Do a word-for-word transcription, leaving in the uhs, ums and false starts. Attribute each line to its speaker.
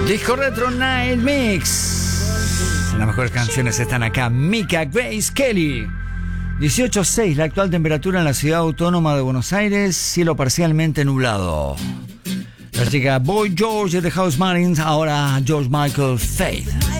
Speaker 1: Disco Retro Night Mix. Las mejores canciones están acá. Mika Grace Kelly. dieciocho coma seis la actual temperatura en la ciudad autónoma de Buenos Aires. Cielo parcialmente nublado. La chica Boy George de The House Martins. Ahora George Michael Faith.